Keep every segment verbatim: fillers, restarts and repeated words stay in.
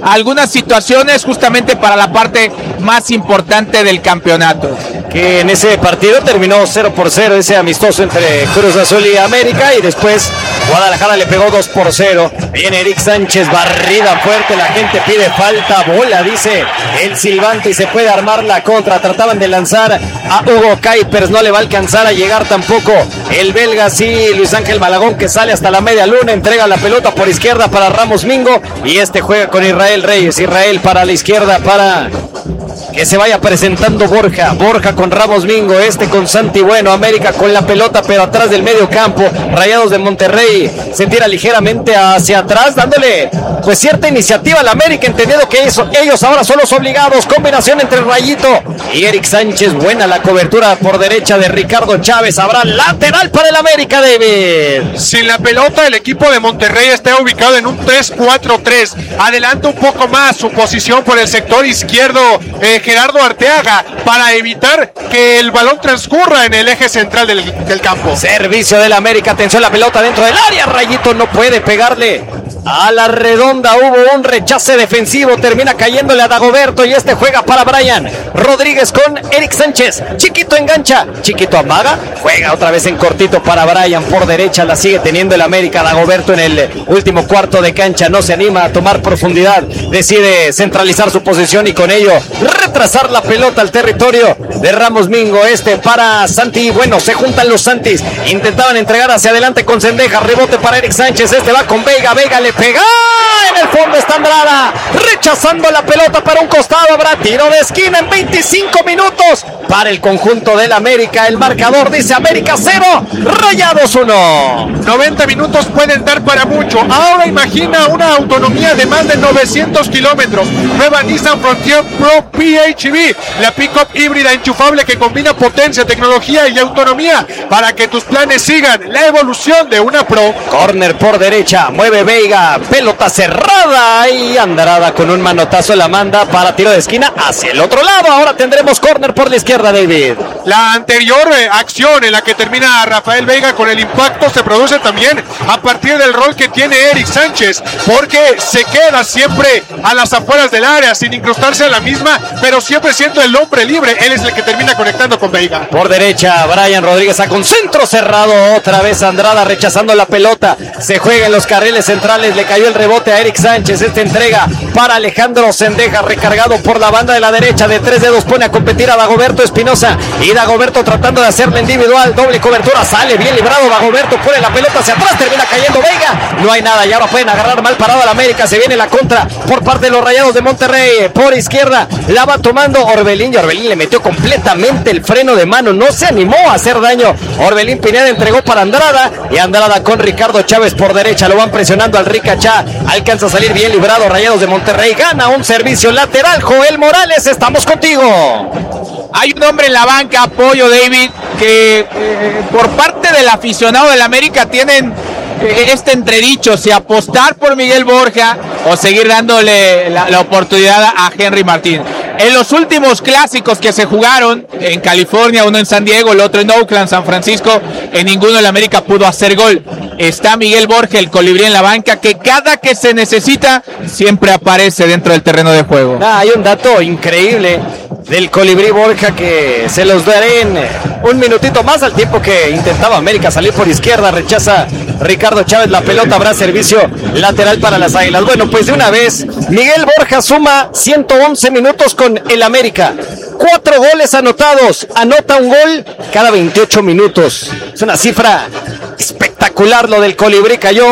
algunas situaciones justamente para la parte más importante del campeonato. Que en ese partido terminó cero por cero, ese amistoso entre Cruz Azul y América, y después Guadalajara le pegó dos por cero. Viene Eric Sánchez, barrida fuerte, la gente pide falta, bola, dice el silbante, y se puede armar la contra. Trataban de lanzar a Hugo Kuipers, no le va a alcanzar a llegar tampoco el belga, sí, Luis Ángel Malagón, que sale hasta la media luna, entrega la pelota por izquierda para Ramos Mingo, y este juega con Israel Reyes. Israel para la izquierda para que se vaya presentando Borja, Borja con Ramos Mingo, este con Santi Bueno, América con la pelota pero atrás del medio campo. Rayados de Monterrey se tira ligeramente hacia atrás, dándole pues cierta iniciativa al América, entendiendo que eso, ellos ahora son los obligados. Combinación entre Rayito y Eric Sánchez, buena la cobertura por derecha de Ricardo Chávez. Habrá lateral para el América, David. Sin la pelota, el equipo de Monterrey está ubicado en un tres cuatro tres. Adelanta un poco más su posición por el sector izquierdo, eh, Gerardo Arteaga, para evitar que el balón transcurra en el eje central del, del campo. Servicio del América, atención, la pelota dentro del área. Rayito no puede pegarle a la redonda, hubo un rechace defensivo, termina cayéndole a Dagoberto, y este juega para Brian Rodríguez con Eric Sánchez. Chiquito engancha, Chiquito amaga, juega otra vez en cortito para Brian por derecha, la sigue teniendo el América. Dagoberto en el último cuarto de cancha no se anima a tomar profundidad, decide centralizar su posición y con ello retrasar la pelota al territorio de Ramos Mingo. Este para Santi Bueno, se juntan los Santis, intentaban entregar hacia adelante con Cendeja, rebote para Eric Sánchez, este va con Vega, Vega le pega, en el fondo está Andrada, rechazando la pelota para un costado. Habrá tiro de esquina en veinticinco minutos para el conjunto del América. El marcador dice América cero, Rayados uno. noventa minutos pueden dar para mucho. Ahora imagina una autonomía de más de novecientos kilómetros. Nueva Nissan Frontier Pro P H E V, la pick-up híbrida enchufable que combina potencia, tecnología y autonomía para que tus planes sigan la evolución de una Pro. Corner por derecha, mueve Veiga, pelota cerrada, y Andrada con un manotazo la manda para tiro de esquina hacia el otro lado. Ahora tendremos corner por la izquierda, David. La anterior eh, acción en la que termina Rafael Veiga con el impacto se produce también a partir del rol que tiene Eric Sánchez, porque se queda siempre a las afueras del área sin incrustarse a la misma, pero siempre siendo el hombre libre. Él es el que termina conectando con Veiga. Por derecha, Brian Rodríguez a con centro cerrado, otra vez Andrada rechazando la pelota, se juega en los carriles centrales, le cayó el rebote a Eric Sánchez, esta entrega para Alejandro Cendeja, recargado por la banda de la derecha, de tres dedos pone a competir a Dagoberto Espinosa, y Dagoberto tratando de hacerle individual, doble cobertura, sale bien librado Dagoberto, pone la pelota hacia atrás, termina cayendo Veiga, no hay nada, y ahora pueden agarrar mal parado al América. Se viene la contra por parte de los Rayados de Monterrey, por izquierda la va tomando Orbelín, y Orbelín le metió completamente el freno de mano, no se animó a hacer daño. Orbelín Pineda entregó para Andrada, y Andrada con Ricardo Chávez por derecha, lo van presionando al Ricachá, alcanza a salir bien librado. Rayados de Monterrey gana un servicio lateral. Joel Morales, estamos contigo. Hay un hombre en la banca, apoyo, David, que eh, por parte del aficionado del América tienen eh, este entredicho, si apostar por Miguel Borja o seguir dándole la, la oportunidad a Henry Martín. En los últimos clásicos que se jugaron en California, uno en San Diego, el otro en Oakland, San Francisco, en ninguno el América pudo hacer gol. Está Miguel Borja, el colibrí en la banca, que cada que se necesita siempre aparece dentro del terreno de juego. Ah, hay un dato increíble del colibrí Borja que se los daré en un minutito más, al tiempo que intentaba América salir por izquierda, rechaza Ricardo Chávez la pelota, habrá servicio lateral para las Águilas. Bueno, pues de una vez Miguel Borja suma ciento once minutos con el América, cuatro goles anotados, anota un gol cada veintiocho minutos, es una cifra espectacular lo del colibrí. Cayó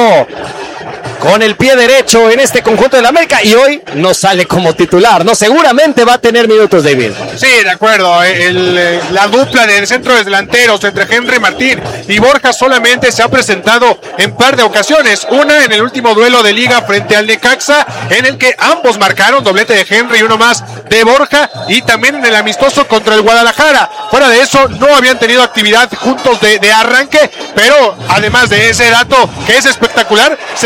con el pie derecho en este conjunto del América y hoy no sale como titular, no, seguramente va a tener minutos, David. Sí, de acuerdo, el, el, la dupla de centro de delanteros entre Henry Martín y Borja solamente se ha presentado en par de ocasiones, una en el último duelo de liga frente al Necaxa, en el que ambos marcaron, doblete de Henry y uno más de Borja, y también en el amistoso contra el Guadalajara. Fuera de eso no habían tenido actividad juntos de, de arranque, pero además de ese dato que es espectacular, se ganó la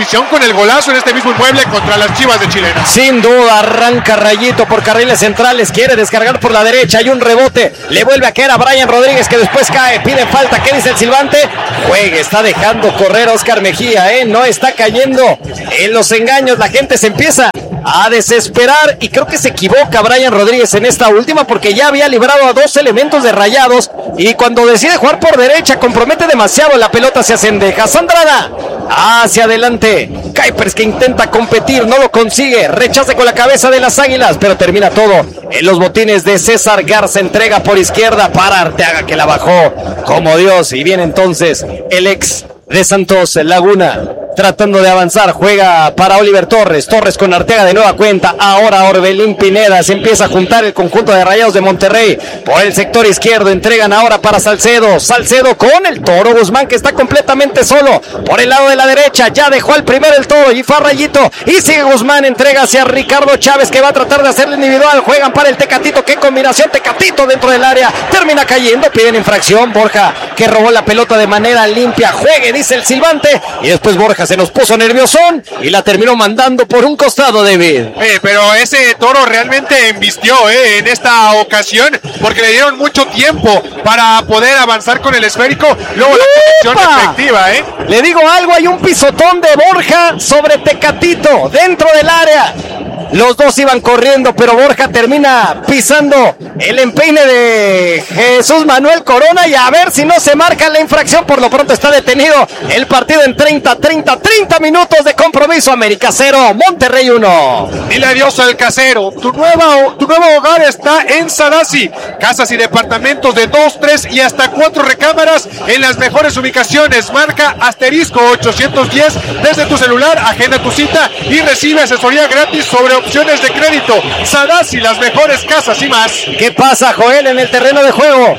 afición con el golazo en este mismo inmueble contra las Chivas de Chilena. Sin duda, arranca Rayito por carriles centrales, quiere descargar por la derecha, hay un rebote, le vuelve a caer a Brian Rodríguez que después cae, pide falta, ¿qué dice el silbante? Juegue, está dejando correr a Oscar Mejía, ¿eh? No está cayendo en los engaños, la gente se empieza a desesperar y creo que se equivoca Brian Rodríguez en esta última porque ya había librado a dos elementos de Rayados y cuando decide jugar por derecha compromete demasiado la pelota hacia Cendejas. Andrada hacia adelante, Kuipers que intenta competir, no lo consigue, rechaza con la cabeza de las Águilas, pero termina todo en los botines de César Garza, entrega por izquierda para Arteaga que la bajó como Dios y viene entonces el ex de Santos Laguna tratando de avanzar, juega para Oliver Torres, Torres con Arteaga de nueva cuenta, ahora Orbelín Pineda, se empieza a juntar el conjunto de Rayados de Monterrey, por el sector izquierdo, entregan ahora para Salcedo, Salcedo con el Toro Guzmán que está completamente solo, por el lado de la derecha, ya dejó al primero el Toro y fue a Rayito, y sigue Guzmán, entrega hacia Ricardo Chávez que va a tratar de hacerle individual, juegan para el Tecatito, qué combinación, Tecatito dentro del área, termina cayendo, piden infracción, Borja que robó la pelota de manera limpia, juegue, dice el silbante, y después Borja se nos puso nerviosón y la terminó mandando por un costado, David. Eh, pero ese Toro realmente embistió eh, en esta ocasión porque le dieron mucho tiempo para poder avanzar con el esférico. Luego la conexión efectiva. Eh. Le digo algo, hay un pisotón de Borja sobre Tecatito dentro del área. Los dos iban corriendo, pero Borja termina pisando el empeine de Jesús Manuel Corona y a ver si no se marca la infracción. Por lo pronto está detenido el partido en treinta, treinta, treinta minutos de compromiso. América cero, Monterrey uno. Dile adiós al casero. Tu, nueva, tu nuevo hogar está en Sadasi. Casas y departamentos de dos, tres y hasta cuatro recámaras en las mejores ubicaciones. Marca asterisco ochocientos diez desde tu celular, agenda tu cita y recibe asesoría gratis sobre opciones de crédito. Sadasi, las mejores casas y más. ¿Qué pasa, Joel, en el terreno de juego?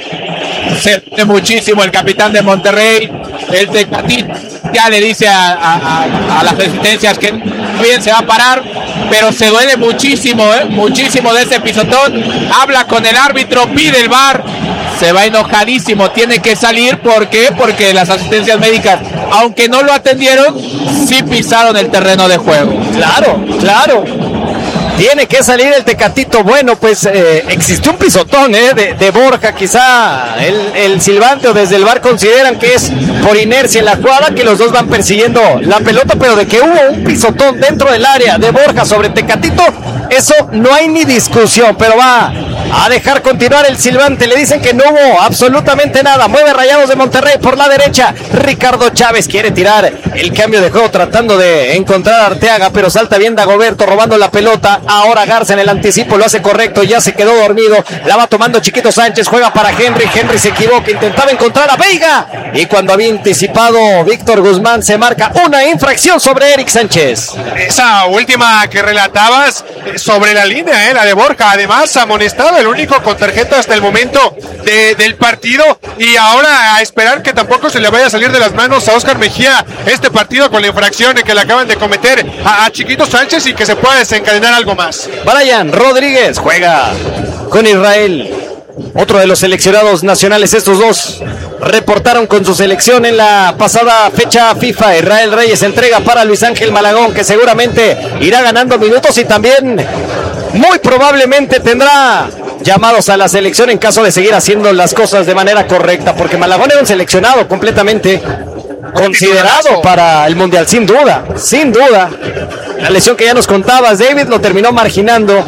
Se duele muchísimo el capitán de Monterrey, el Tecatito, ya le dice a, a, a las resistencias que bien se va a parar, pero se duele muchísimo, ¿eh? muchísimo de ese pisotón. Habla con el árbitro, pide el V A R, se va enojadísimo, tiene que salir. ¿Por qué? Porque las asistencias médicas, aunque no lo atendieron, sí pisaron el terreno de juego. Claro, claro. Tiene que salir el Tecatito. Bueno, pues eh, existió un pisotón eh, de, de Borja. Quizá el, el silbante o desde el V A R consideran que es por inercia en la jugada, que los dos van persiguiendo la pelota, pero de que hubo un pisotón dentro del área de Borja sobre Tecatito, eso no hay ni discusión, pero va a dejar continuar el silbante. Le dicen que no hubo absolutamente nada. Mueve Rayados de Monterrey por la derecha. Ricardo Chávez quiere tirar el cambio de juego tratando de encontrar a Arteaga, pero salta bien Dagoberto robando la pelota. Ahora Garza en el anticipo lo hace correcto, ya se quedó dormido, la va tomando Chiquito Sánchez, juega para Henry, Henry se equivoca, intentaba encontrar a Veiga y cuando había anticipado Víctor Guzmán se marca una infracción sobre Eric Sánchez. Esa última que relatabas sobre la línea, eh, la de Borja, además amonestado, el único con tarjeta hasta el momento de, del partido, y ahora a esperar que tampoco se le vaya a salir de las manos a Oscar Mejía este partido con la infracción que le acaban de cometer a, a Chiquito Sánchez y que se pueda desencadenar algo más. Brian Rodríguez juega con Israel, otro de los seleccionados nacionales. Estos dos reportaron con su selección en la pasada fecha FIFA. Israel Reyes entrega para Luis Ángel Malagón, que seguramente irá ganando minutos y también muy probablemente tendrá llamados a la selección en caso de seguir haciendo las cosas de manera correcta, porque Malagón era un seleccionado completamente considerado para el Mundial, sin duda, sin duda. La lesión que ya nos contabas, David, lo terminó marginando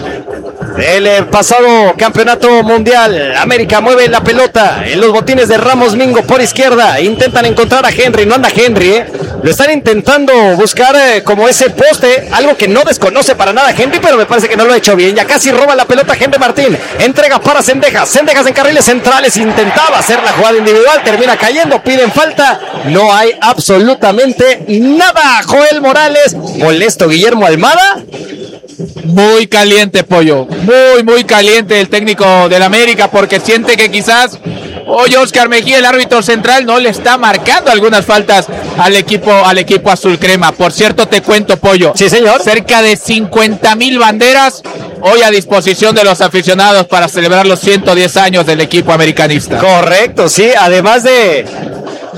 el pasado campeonato mundial. América mueve la pelota en los botines de Ramos Mingo por izquierda. Intentan encontrar a Henry, no anda Henry, ¿eh? Lo están intentando buscar eh, como ese poste, algo que no desconoce para nada Henry, pero me parece que no lo ha hecho bien. Ya casi roba la pelota Henry Martín. Entrega para Cendejas. Cendejas en carriles centrales. Intentaba hacer la jugada individual. Termina cayendo. Piden falta. No hay absolutamente nada. Joel Morales. Molesto Guillermo Almada. Muy caliente, Pollo, muy, muy caliente el técnico del América, porque siente que quizás hoy Oscar Mejía, el árbitro central, no le está marcando algunas faltas al equipo, al equipo azul crema. Por cierto, te cuento, Pollo. Sí, señor. Cerca de cincuenta mil banderas hoy a disposición de los aficionados para celebrar los ciento diez años del equipo americanista. Correcto, sí, además de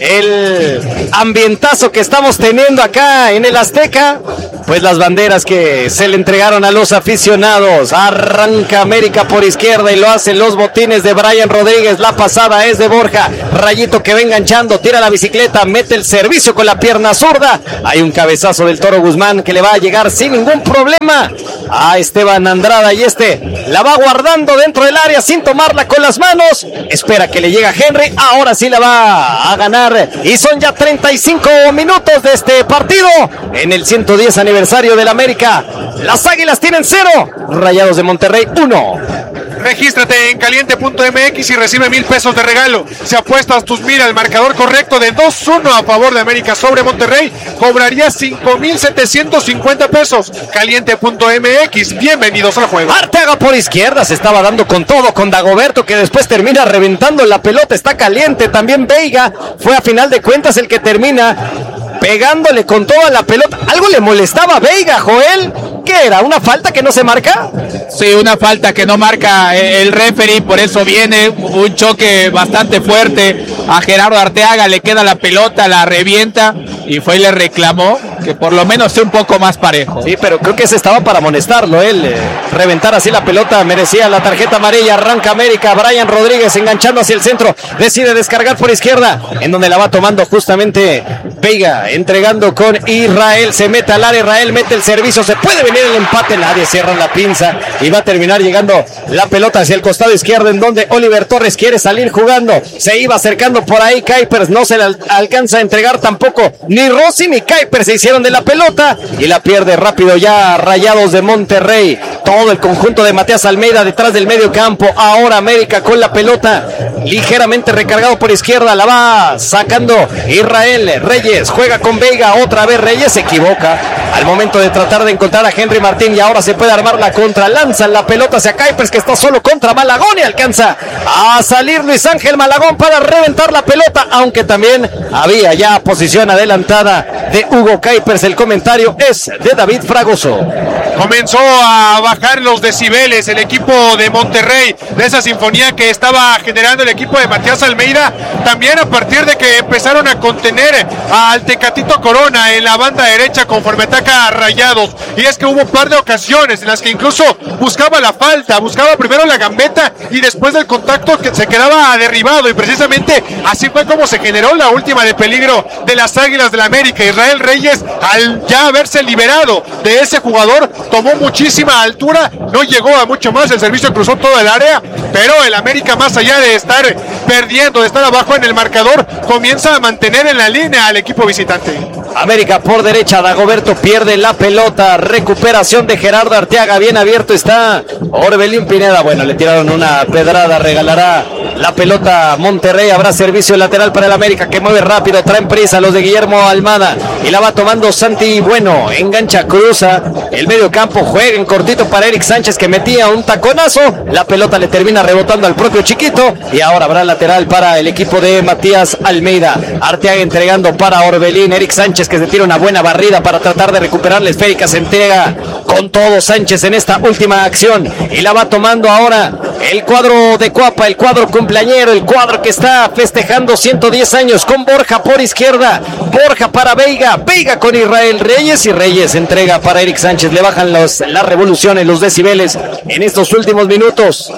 el ambientazo que estamos teniendo acá en el Azteca, pues las banderas que se le entregaron a los aficionados. Arranca América por izquierda y lo hacen los botines de Brian Rodríguez. La pasada es de Borja. Rayito que va enganchando, tira la bicicleta, mete el servicio con la pierna zurda. Hay un cabezazo del Toro Guzmán que le va a llegar sin ningún problema a Esteban Andrada, y este la va guardando dentro del área sin tomarla con las manos. Espera que le llegue a Henry. Ahora sí la va a ganar. Y son ya treinta y cinco minutos de este partido en el ciento diez aniversario del América. Las Águilas tienen cero, Rayados de Monterrey uno. Regístrate en caliente punto m x y recibe mil pesos de regalo. Si apuestas tus mil al marcador correcto de dos uno a favor de América sobre Monterrey, cobrarías cinco mil setecientos cincuenta pesos. caliente punto m x, bienvenidos al juego. Arteaga por izquierda, se estaba dando con todo con Dagoberto, que después termina reventando la pelota. Está caliente también Veiga, fue a final de cuentas el que termina pegándole con toda la pelota. Algo le molestaba a Veiga, Joel. ¿Qué era? ¿Una falta que no se marca? Sí, una falta que no marca el referee, por eso viene un choque bastante fuerte a Gerardo Arteaga, le queda la pelota, la revienta y fue y le reclamó que por lo menos sea un poco más parejo. Sí, pero creo que ese estaba para amonestarlo, él, eh, reventar así la pelota, merecía la tarjeta amarilla. Arranca América, Brian Rodríguez enganchando hacia el centro, decide descargar por izquierda, en donde la va tomando justamente Veiga, entregando con Israel, se mete al área, Israel mete el servicio, se puede venir el empate, nadie cierra la pinza y va a terminar llegando la pelota hacia el costado izquierdo, en donde Oliver Torres quiere salir jugando, se iba acercando por ahí Kuipers, no se le al- alcanza a entregar tampoco, ni Rossi ni Kuipers se hicieron de la pelota y la pierde rápido ya Rayados de Monterrey. Todo el conjunto de Matías Almeida detrás del medio campo, ahora América con la pelota, ligeramente recargado por izquierda, la va sacando Israel Reyes, juega con Veiga, otra vez Reyes se equivoca al momento de tratar de encontrar a Henry Martín y ahora se puede armar la contra, lanzan la pelota hacia Kuipers que está solo contra Malagón y alcanza a salir Luis Ángel Malagón para reventar la pelota, aunque también había ya posición adelantada de Hugo Kuipers. El comentario es de David Fragoso. Comenzó a bajar los decibeles el equipo de Monterrey de esa sinfonía que estaba generando el equipo de Matías Almeida, también a partir de que empezaron a contener al Tecatito Corona en la banda derecha conforme ataca a Rayados. Y es que hubo un par de ocasiones en las que incluso buscaba la falta, buscaba primero la gambeta y después del contacto que se quedaba derribado, y precisamente así fue como se generó la última de peligro de las Águilas del la América. Israel Reyes, al ya haberse liberado de ese jugador, tomó muchísima altura, no llegó a mucho más, el servicio cruzó todo el área, pero el América, más allá de estar perdiendo, de estar abajo en el marcador, comienza a mantener en la línea al equipo visitante. América por derecha, Dagoberto pierde la pelota, recuperación de Gerardo Arteaga, bien abierto está Orbelín Pineda, bueno, le tiraron una pedrada, regalará la pelota Monterrey, habrá servicio lateral para el América que mueve rápido, traen prisa los de Guillermo Almada y la va tomando Santi Bueno, engancha, cruza el medio campo, juega en cortito para Eric Sánchez que metía un taconazo, la pelota le termina rebotando al propio Chiquito y ahora habrá lateral para el equipo de Matías Almeida. Arteaga entregando para Orbelín, Eric Sánchez que se tira una buena barrida para tratar de recuperar la esférica, se entrega con todo Sánchez en esta última acción y la va tomando ahora el cuadro de Cuapa, el cuadro cumpleañero, el cuadro que está festejando ciento diez años con Borja por izquierda, Borja para Veiga, Veiga con Israel Reyes y Reyes entrega para Eric Sánchez, le bajan los, las revoluciones, los decibeles en estos últimos minutos.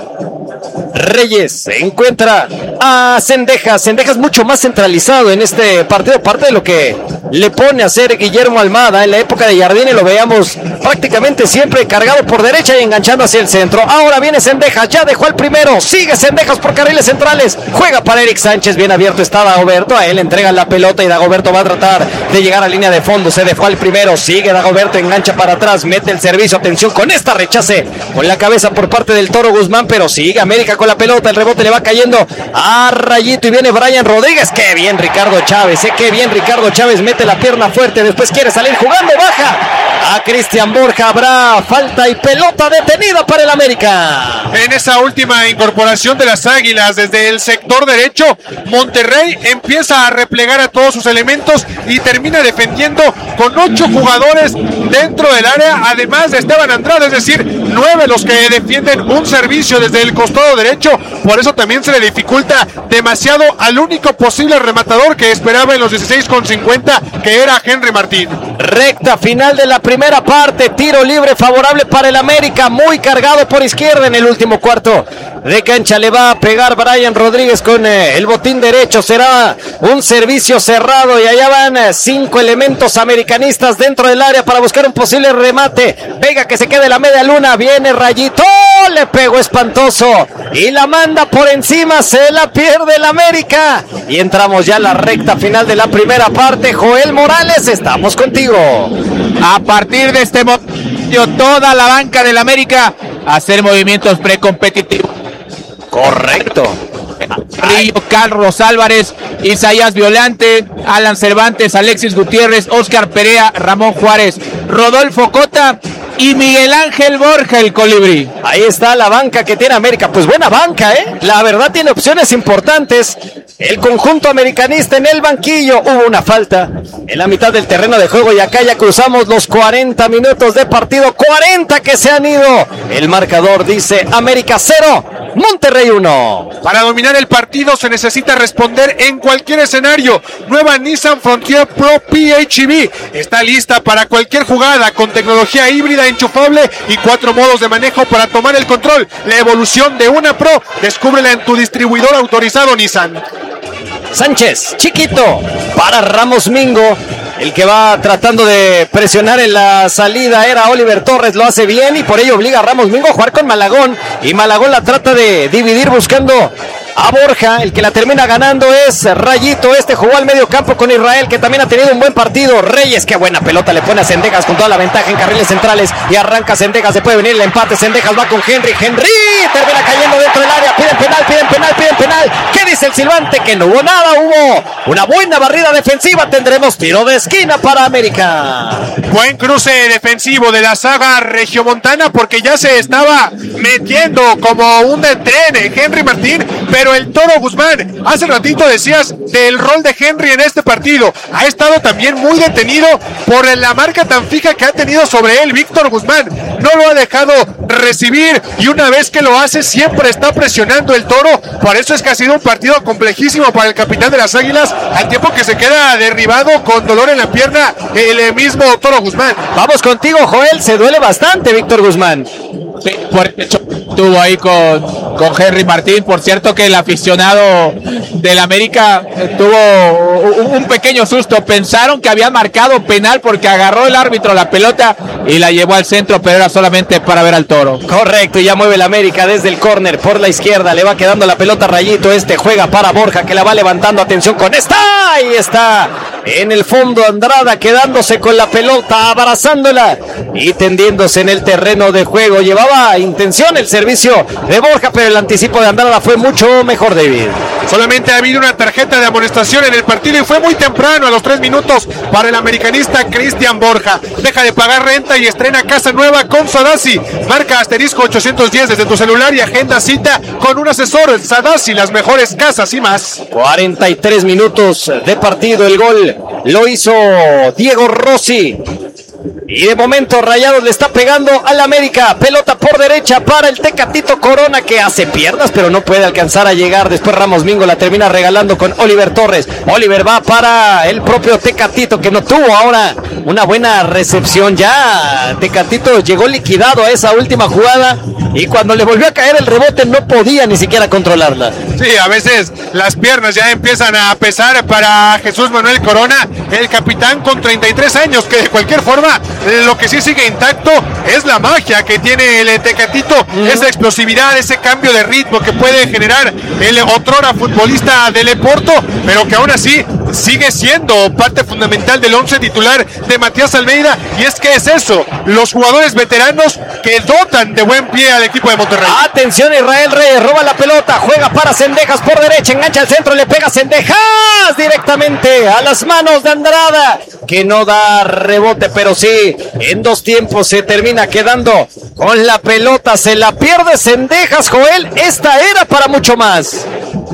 Reyes se encuentra a Cendejas, Cendejas mucho más centralizado en este partido, parte de lo que le pone a hacer Guillermo Almada en la época de Jardine, lo veíamos prácticamente siempre cargado por derecha y enganchando hacia el centro. Ahora viene Cendejas, ya dejó al primero, sigue Cendejas por carriles centrales, juega para Eric Sánchez, bien abierto está Dagoberto, a él entregan la pelota y Dagoberto va a tratar de llegar a línea de fondo, se dejó al primero, sigue Dagoberto, engancha para atrás, mete el servicio, atención con esta rechace con la cabeza por parte del Toro Guzmán, pero sigue América con la pelota, el rebote le va cayendo a Rayito y viene Brian Rodríguez, qué bien Ricardo Chávez, eh, qué bien Ricardo Chávez, mete la pierna fuerte, después quiere salir jugando, baja a Cristian Borja. Habrá falta y pelota detenida para el América. En esa última incorporación de las Águilas desde el sector derecho, Monterrey empieza a replegar a todos sus elementos y termina defendiendo con ocho jugadores dentro del área, además de Esteban Andrade, es decir, nueve los que defienden un servicio desde el costado derecho. Por eso también se le dificulta demasiado al único posible rematador que esperaba en los dieciséis con cincuenta, que era Henry Martín. Recta final de la primera parte, tiro libre favorable para el América, muy cargado por izquierda en el último cuarto de cancha. Le va a pegar Brian Rodríguez con eh, el botín derecho, será un servicio cerrado y allá van eh, cinco elementos americanistas dentro del área para buscar un posible remate. Vega que se quede la media luna, viene Rayito, le pegó espantoso y la manda por encima, se la pierde el América y entramos ya a la recta final de la primera parte. Joel Morales, estamos contigo. A partir de este momento, toda la banca del América a hacer movimientos precompetitivos. Correcto. Río, Carlos Álvarez, Isaías Violante, Alan Cervantes, Alexis Gutiérrez, Oscar Perea, Ramón Juárez, Rodolfo Cota y Miguel Ángel Borja, el Colibrí. Ahí está la banca que tiene América. Pues buena banca, ¿eh? La verdad tiene opciones importantes. El conjunto americanista en el banquillo. Hubo una falta en la mitad del terreno de juego y acá ya cruzamos los cuarenta minutos de partido. cuarenta que se han ido. El marcador dice América cero, Monterrey uno. Para dominar el partido se necesita responder en cualquier escenario. Nueva Nissan Frontier Pro P H E V está lista para cualquier jugada con tecnología híbrida enchufable y cuatro modos de manejo para tomar el control. La evolución de una Pro, descúbrela en tu distribuidor autorizado Nissan. Sánchez, chiquito, para Ramos Mingo. El que va tratando de presionar en la salida era Oliver Torres, lo hace bien y por ello obliga a Ramos Mingo a jugar con Malagón. Y Malagón la trata de dividir buscando a Borja. El que la termina ganando es Rayito. Este jugó al medio campo con Israel, que también ha tenido un buen partido. Reyes, qué buena pelota le pone a Cendejas con toda la ventaja en carriles centrales. Y arranca Cendejas, se puede venir el empate. Cendejas va con Henry. Henry termina cayendo dentro del área. Piden penal, piden penal, piden penal. ¿Qué dice el silbante? Que no hubo nada, hubo una buena barrida defensiva. Tendremos tiro de esquina para América. Buen cruce defensivo de la saga regiomontana, porque ya se estaba metiendo como un tren Henry Martín, pero el Toro Guzmán, hace ratito decías del rol de Henry en este partido, ha estado también muy detenido por la marca tan fija que ha tenido sobre él Víctor Guzmán. No lo ha dejado recibir y una vez que lo hace siempre está presionando el Toro. Por eso es que ha sido un partido complejísimo para el capitán de las Águilas, al tiempo que se queda derribado con dolor en la pierna el mismo Toro Guzmán. Vamos contigo, Joel, se duele bastante Víctor Guzmán. Sí, por el hecho estuvo ahí con, con Henry Martín. Por cierto que el aficionado del América tuvo un pequeño susto. Pensaron que había marcado penal porque agarró el árbitro la pelota y la llevó al centro, pero era solamente para ver al Toro. Correcto, y ya mueve el América desde el córner por la izquierda. Le va quedando la pelota a Rayito. Este juega para Borja, que la va levantando. Atención con esta. Ahí está. En el fondo Andrada quedándose con la pelota, abrazándola y tendiéndose en el terreno de juego. Llevaba intención el servicio de Borja, pero el anticipo de Andrada fue mucho mejor, David. Solamente ha habido una tarjeta de amonestación en el partido y fue muy temprano, a los tres minutos, para el americanista Cristian Borja. Deja de pagar renta y estrena casa nueva con Sadasi. Marca asterisco ochocientos diez desde tu celular y agenda cita con un asesor. Sadasi, las mejores casas y más. cuarenta y tres minutos de partido. El gol lo hizo Diego Rossi. Y de momento Rayados le está pegando al América. Pelota por derecha para el Tecatito Corona, que hace piernas pero no puede alcanzar a llegar. Después Ramos Mingo la termina regalando con Oliver Torres. Oliver va para el propio Tecatito, que no tuvo ahora una buena recepción. Ya Tecatito llegó liquidado a esa última jugada y cuando le volvió a caer el rebote no podía ni siquiera controlarla. Sí, a veces las piernas ya empiezan a pesar para Jesús Manuel Corona, el capitán con treinta y tres años, que de cualquier forma lo que sí sigue intacto es la magia que tiene el Tecatito, uh-huh. Esa explosividad, ese cambio de ritmo que puede generar el otrora futbolista del Oporto, pero que aún así sigue siendo parte fundamental del once titular de Matías Almeida, y es que es eso, los jugadores veteranos que dotan de buen pie al equipo de Monterrey. Atención, Israel Reyes roba la pelota, juega para Cendejas por derecha, engancha al centro, le pega Cendejas directamente a las manos de Andrada, que no da rebote, pero sí, en dos tiempos se termina quedando con la pelota, se la pierde Cendejas. Joel, esta era para mucho más.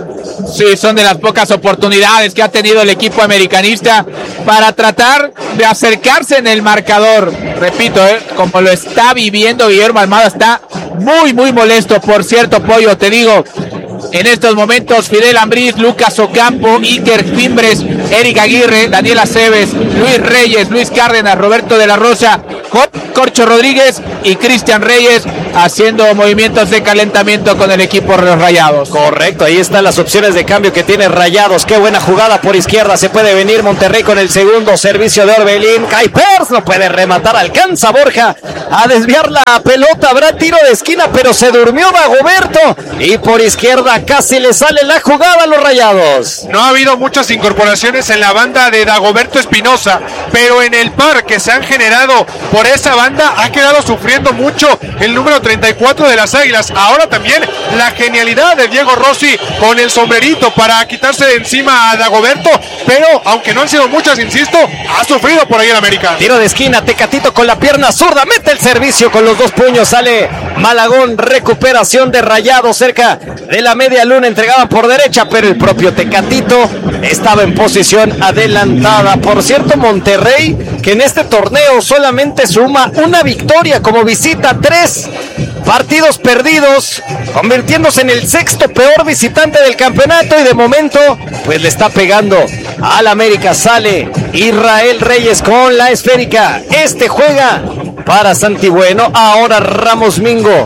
Sí, son de las pocas oportunidades que ha tenido el equipo americanista para tratar de acercarse en el marcador. Repito, eh, como lo está viviendo Guillermo Almada, está muy, muy molesto. Por cierto, Pollo, te digo, en estos momentos Fidel Ambriz, Lucas Ocampo, Iker Fimbres, Eric Aguirre, Daniel Aceves, Luis Reyes, Luis Cárdenas, Roberto de la Rosa, Corcho Rodríguez y Cristian Reyes haciendo movimientos de calentamiento con el equipo de los Rayados. Correcto, ahí están las opciones de cambio que tiene Rayados. Qué buena jugada por izquierda, se puede venir Monterrey con el segundo servicio de Orbelín. Kuipers no puede rematar, alcanza Borja a desviar la pelota, habrá tiro de esquina, pero se durmió Dagoberto y por izquierda casi le sale la jugada a los Rayados. No ha habido muchas incorporaciones en la banda de Dagoberto Espinosa, pero en el par que se han generado por esa banda ha quedado sufriendo mucho el número treinta y cuatro de las Águilas. Ahora también la genialidad de Diego Rossi con el sombrerito para quitarse de encima a Dagoberto, pero aunque no han sido muchas, insisto, ha sufrido por ahí el América. Tiro de esquina, Tecatito con la pierna zurda, mete el servicio con los dos puños, sale Malagón, recuperación de Rayados cerca de la media luna, entregaban por derecha, pero el propio Tecatito estaba en posición adelantada. Por cierto, Monterrey, que en este torneo solamente suma una victoria como visita, tres partidos perdidos, convirtiéndose en el sexto peor visitante del campeonato, y de momento pues le está pegando al América. Sale Israel Reyes con la esférica, este juega para Santi Bueno, ahora Ramos Mingo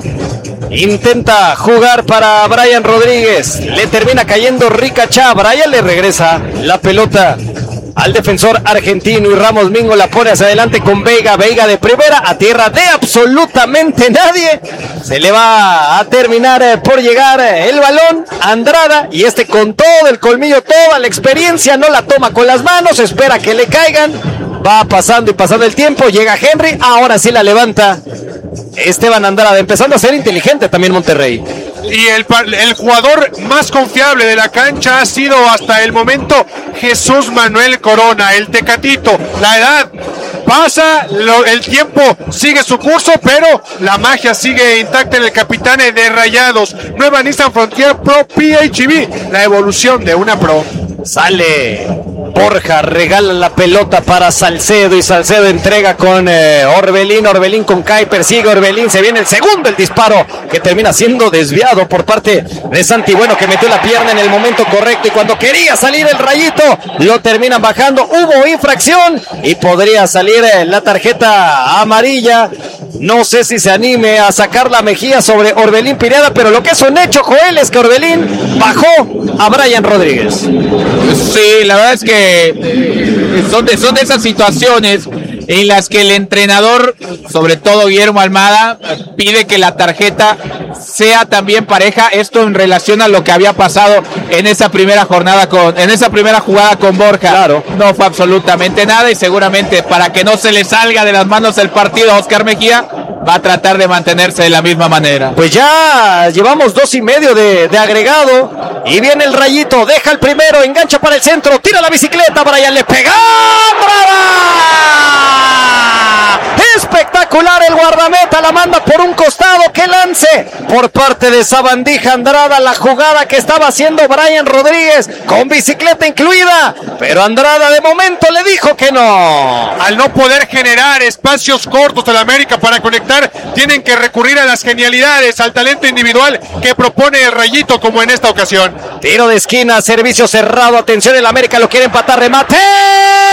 intenta jugar para Brian Rodríguez, le termina cayendo Ricachá, Brian le regresa la pelota al defensor argentino y Ramos Mingo la pone hacia adelante con Veiga, Veiga de primera a tierra de absolutamente nadie, se le va a terminar por llegar el balón Andrada, y este con todo el colmillo, toda la experiencia, no la toma con las manos, espera que le caigan, va pasando y pasando el tiempo, llega Henry, ahora sí la levanta Esteban Andrada, empezando a ser inteligente también Monterrey. Y el, el jugador más confiable de la cancha ha sido hasta el momento Jesús Manuel Corona, el Tecatito. La edad pasa, lo, el tiempo sigue su curso, pero la magia sigue intacta en el capitán de Rayados. Nueva Nissan Frontier Pro P H E V, la evolución de una Pro. Sale Borja, regala la pelota para Salcedo y Salcedo entrega con eh, Orbelín, Orbelín con Kuipers, sigue Orbelín, se viene el segundo, el disparo que termina siendo desviado por parte de Santi Bueno, que metió la pierna en el momento correcto y cuando quería salir el Rayito lo terminan bajando, hubo infracción y podría salir eh, la tarjeta amarilla. No sé si se anime a sacar la mejilla sobre Orbelín Pineda, pero lo que es un hecho, Joel, es que Orbelín bajó a Brian Rodríguez. Sí, la verdad es que eh, son, de, son de esas situaciones en las que el entrenador, sobre todo Guillermo Almada, pide que la tarjeta sea también pareja. Esto en relación a lo que había pasado en esa primera jornada con, en esa primera jugada con Borja. Claro. No fue absolutamente nada y seguramente para que no se le salga de las manos el partido a Oscar Mejía, va a tratar de mantenerse de la misma manera. Pues ya llevamos dos y medio de, de agregado y viene el Rayito, deja el primero, engancha para el centro, tira la bicicleta, Brian le pega, ¡brava! Espectacular el guardameta, la manda por un costado, que lance por parte de Sabandija Andrada, la jugada que estaba haciendo Brian Rodríguez con bicicleta incluida, pero Andrada de momento le dijo que no. Al no poder generar espacios cortos de la América para conectar, tienen que recurrir a las genialidades, al talento individual que propone el Rayito, como en esta ocasión. Tiro de esquina, servicio cerrado, atención, el América lo quiere empatar, remate.